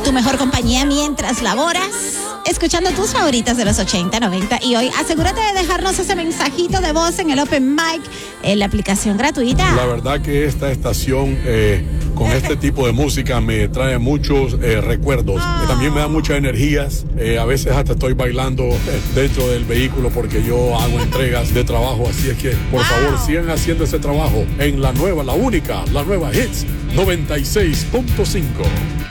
tu mejor compañía mientras laboras, escuchando tus favoritas de los 80, 90 y hoy. Asegúrate de dejarnos ese mensajito de voz en el Open Mic, en la aplicación gratuita. La verdad que esta estación con este tipo de música me trae muchos recuerdos. También me da muchas energías. A veces hasta estoy bailando dentro del vehículo porque yo hago entregas de trabajo. Así es que, por favor, sigan haciendo ese trabajo en la nueva, la única, la nueva Hits 96.5.